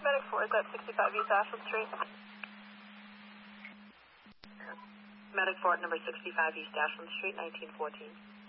Medic 4 is at 65 East Ashland Street. Medic 4 at number 65 East Ashland Street, 1914.